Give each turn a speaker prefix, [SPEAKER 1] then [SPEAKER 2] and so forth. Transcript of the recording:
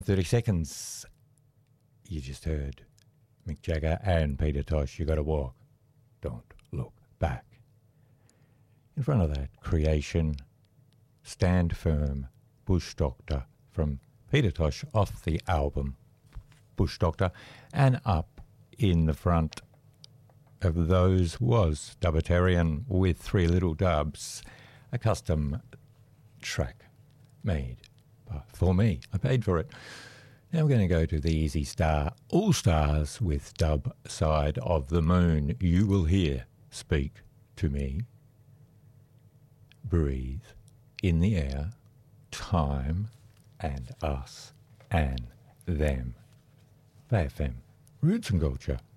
[SPEAKER 1] 30 seconds. You just heard Mick Jagger and Peter Tosh. You got to walk. Don't look back. In front of that creation, Stand Firm, Bush Doctor from Peter Tosh off the album Bush Doctor, and up in the front of those was Dubitarian with Three Little Dubs, a custom track made for me. I paid for it. Now we're going to go to the Easy Star All Stars with Dub Side of the Moon. You will hear Speak to Me, Breathe, In the Air, Time, and Us, and Them. Bay FM, Roots and Culture.